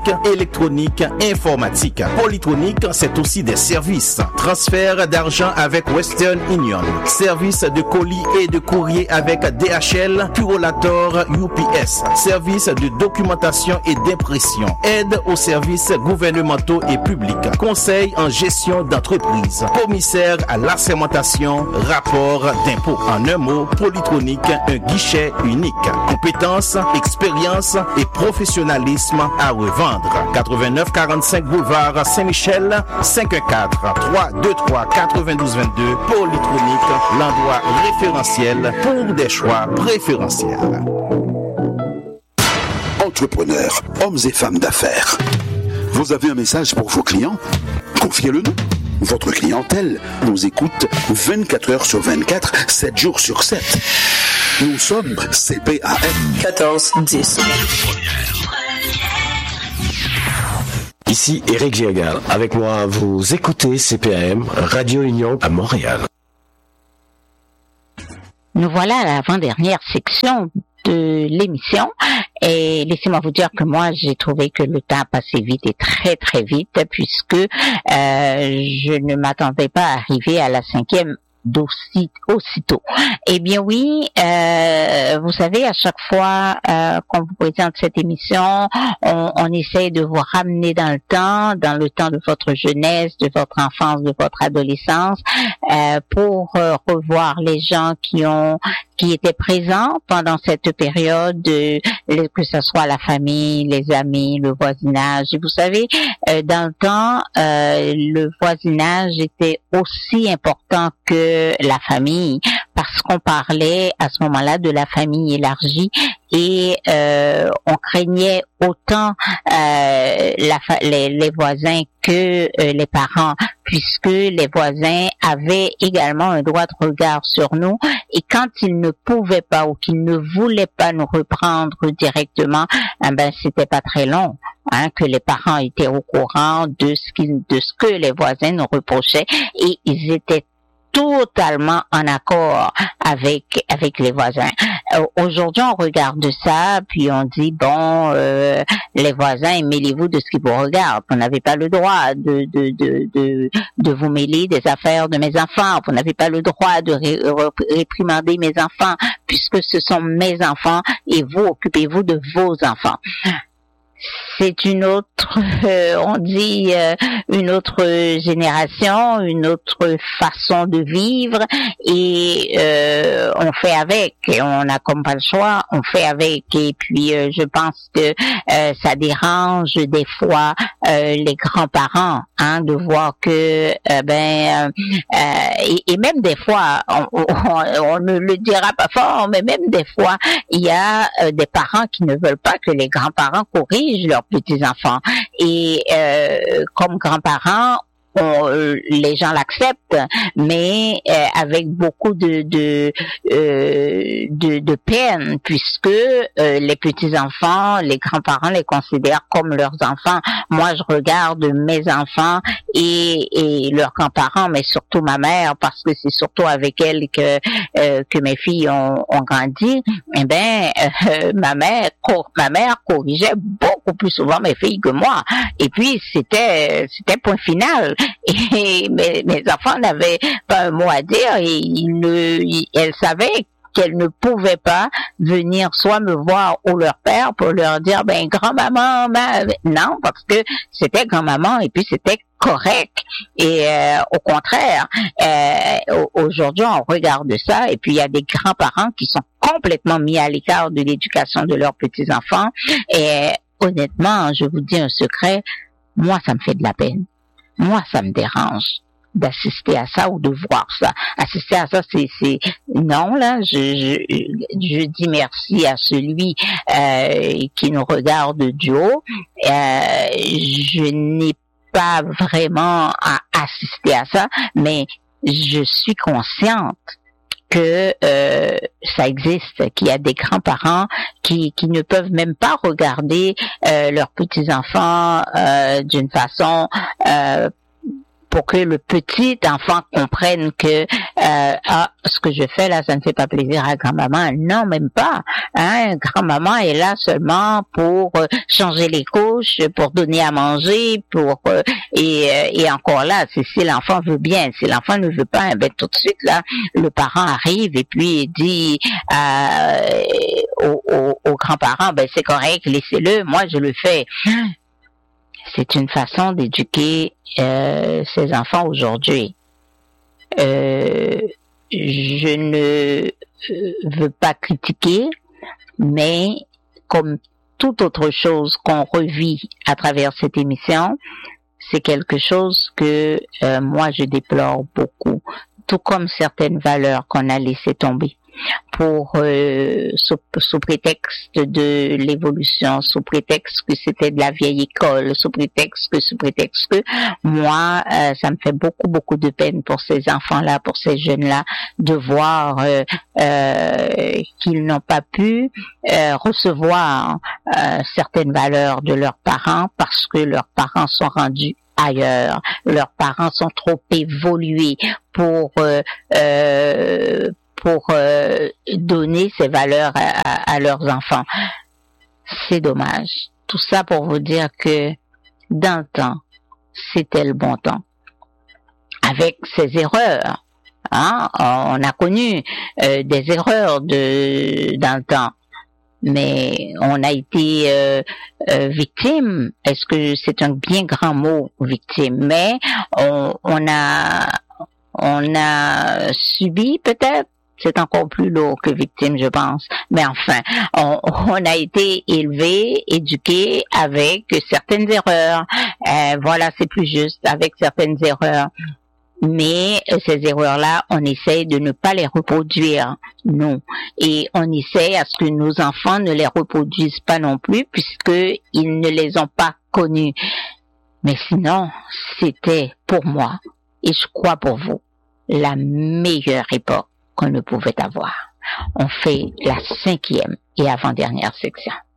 électronique, informatique. Polytronique, c'est aussi des services. Transfert d'argent avec Western Union. Service de colis et de courrier avec DHL, Purolator, UPS. Service de documentation et d'impression. Aide aux services gouvernementaux et publics. Conseil en gestion d'entreprise. Commissaire à l'assermentation, rapport d'impôt. En un mot, Polytronique, un guichet unique. Compétences, expérience et professionnalisme à revendre. 89 45 boulevard Saint-Michel, 514-323-9222. Polytronique, l'endroit référentiel pour des choix préférentiels. Entrepreneurs, hommes et femmes d'affaires. Vous avez un message pour vos clients? Confiez-le-nous. Votre clientèle nous écoute 24 heures sur 24, 7 jours sur 7. Nous sommes CPAM 1410. Ici Éric Giagal. Avec moi, vous écoutez CPAM, Radio Union à Montréal. Nous voilà à l'avant-dernière section de l'émission et laissez-moi vous dire que moi j'ai trouvé que le temps passait vite et très très vite puisque je ne m'attendais pas à arriver à la 5e aussitôt. Eh bien oui, vous savez, à chaque fois qu'on vous présente cette émission, on essaie de vous ramener dans le temps de votre jeunesse, de votre enfance, de votre adolescence, pour revoir les gens qui étaient présents pendant cette période, que ce soit la famille, les amis, le voisinage. Et vous savez, dans le temps, le voisinage était aussi important que la famille, parce qu'on parlait à ce moment-là de la famille élargie et on craignait autant les voisins que les parents, puisque les voisins avaient également un droit de regard sur nous, et quand ils ne pouvaient pas ou qu'ils ne voulaient pas nous reprendre directement, c'était pas très long que les parents étaient au courant de ce que les voisins nous reprochaient, et ils étaient totalement en accord avec les voisins. Aujourd'hui, on regarde ça, puis on dit les voisins, mêlez-vous de ce qui vous regarde. Vous n'avez pas le droit de vous mêler des affaires de mes enfants. Vous n'avez pas le droit de réprimander mes enfants, puisque ce sont mes enfants et vous occupez-vous de vos enfants. C'est une autre, une autre génération, une autre façon de vivre, et on fait avec. On n'a comme pas le choix, on fait avec. Et puis je pense que ça dérange des fois les grands-parents, de voir que et même des fois, on ne le dira pas fort, mais même des fois, il y a des parents qui ne veulent pas que les grands-parents corrigent leurs petits-enfants. Et comme grands-parents, les gens l'acceptent, mais avec beaucoup de peine, puisque les petits-enfants, les grands-parents les considèrent comme leurs enfants. Moi, je regarde mes enfants et leurs grands-parents, mais surtout ma mère, parce que c'est surtout avec elle que mes filles ont grandi. Ma mère corrigeait beaucoup plus souvent mes filles que moi. Et puis c'était point final. Et mes enfants n'avaient pas un mot à dire, et elles savaient qu'elles ne pouvaient pas venir soit me voir ou leur père pour leur dire grand-maman, non, parce que c'était grand-maman et puis c'était correct. Et au contraire, aujourd'hui on regarde ça, et puis il y a des grands-parents qui sont complètement mis à l'écart de l'éducation de leurs petits-enfants, et honnêtement, je vous dis un secret, moi ça me fait de la peine. Moi, ça me dérange d'assister à ça ou de voir ça. Assister à ça, c'est non, là, je dis merci à celui qui nous regarde du haut. Je n'ai pas vraiment à assister à ça, mais je suis consciente que ça existe, qu'il y a des grands-parents qui ne peuvent même pas regarder leurs petits-enfants d'une façon pour que le petit enfant comprenne que ce que je fais là, ça ne fait pas plaisir à grand-maman. Non, même pas. Hein, grand-maman est là seulement pour changer les couches, pour donner à manger, et encore là, c'est si l'enfant veut bien. Si l'enfant ne veut pas, ben tout de suite là, le parent arrive et puis dit aux grands-parents, ben c'est correct, laissez-le, moi je le fais. C'est une façon d'éduquer ces enfants aujourd'hui. Je ne veux pas critiquer, mais comme toute autre chose qu'on revit à travers cette émission, c'est quelque chose que moi je déplore beaucoup, tout comme certaines valeurs qu'on a laissées tomber pour sous prétexte de l'évolution, sous prétexte que c'était de la vieille école, sous prétexte que moi ça me fait beaucoup de peine pour ces enfants-là, pour ces jeunes-là, de voir qu'ils n'ont pas pu recevoir certaines valeurs de leurs parents parce que leurs parents sont rendus ailleurs, leurs parents sont trop évolués pour donner ces valeurs à leurs enfants. C'est dommage. Tout ça pour vous dire que dans le temps, c'était le bon temps. Avec ces erreurs, hein, on a connu des erreurs dans le temps, mais on a été victime. Est-ce que c'est un bien grand mot, victime? Mais on a subi peut-être. C'est encore plus lourd que victime, je pense. Mais enfin, on a été élevé, éduqué avec certaines erreurs. Voilà, c'est plus juste, avec certaines erreurs. Mais ces erreurs-là, on essaie de ne pas les reproduire, non. Et on essaie à ce que nos enfants ne les reproduisent pas non plus, puisqu'ils ne les ont pas connus. Mais sinon, c'était pour moi, et je crois pour vous, la meilleure époque qu'on ne pouvait avoir. On fait la 5e et avant-dernière section.